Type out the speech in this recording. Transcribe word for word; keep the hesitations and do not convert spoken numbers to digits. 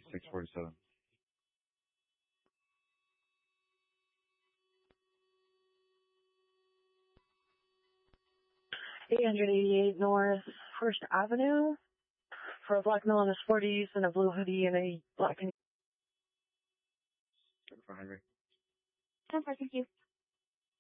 six forty-seven. eight eighty-eight North First Avenue for a black male in his forties and a blue hoodie and a black and... For Henry. ten four, thank you.